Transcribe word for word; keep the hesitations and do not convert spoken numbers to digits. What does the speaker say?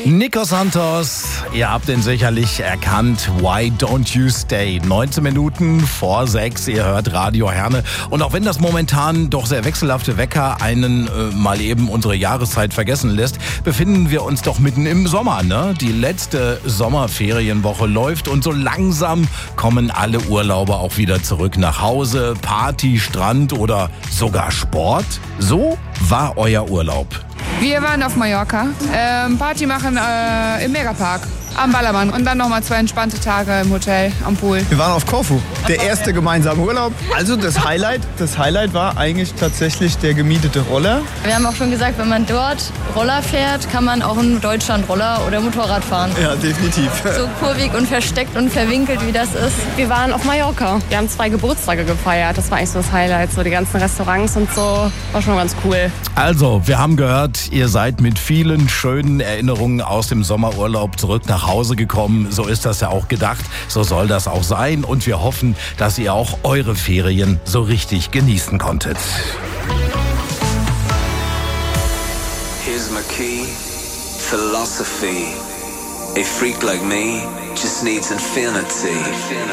Nico Santos, ihr habt ihn sicherlich erkannt. Why don't you stay? neunzehn Minuten vor sechs, ihr hört Radio Herne. Und auch wenn das momentan doch sehr wechselhafte Wecker einen äh, mal eben unsere Jahreszeit vergessen lässt, befinden wir uns doch mitten im Sommer, ne? Die letzte Sommerferienwoche läuft und so langsam kommen alle Urlauber auch wieder zurück nach Hause. Party, Strand oder sogar Sport. So war euer Urlaub. Wir waren auf Mallorca, ähm, Party machen äh, im Megapark, am Ballermann und dann nochmal zwei entspannte Tage im Hotel, am Pool. Wir waren auf Korfu, der erste gemeinsame Urlaub. Also das Highlight, das Highlight war eigentlich tatsächlich der gemietete Roller. Wir haben auch schon gesagt, wenn man dort Roller fährt, kann man auch in Deutschland Roller oder Motorrad fahren. Ja, definitiv. So kurvig und versteckt und verwinkelt, wie das ist. Wir waren auf Mallorca. Wir haben zwei Geburtstage gefeiert. Das war eigentlich so das Highlight. So die ganzen Restaurants und so. War schon ganz cool. Also, wir haben gehört, ihr seid mit vielen schönen Erinnerungen aus dem Sommerurlaub zurück nach Hause gekommen. So ist das ja auch gedacht. So soll das auch sein. Und wir hoffen, dass ihr auch eure Ferien so richtig genießen konntet. Here's my key, philosophy. A freak like me just needs infinity.